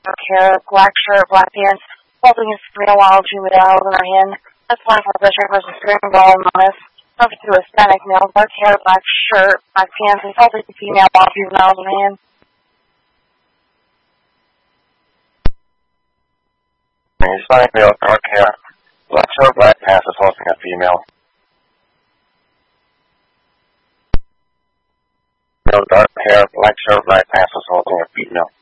dark hair, black shirt, black pants, holding a screen while chewing out in her hand. That's one for the shirt versus screen ball and honest. Perfect to Hispanic male, dark hair, black shirt, black pants, and holding a female while chewing out in her hand. Hispanic male, dark hair, black shirt, black pants, assaulting a female. Male, dark hair, black shirt, black pants, assaulting a female.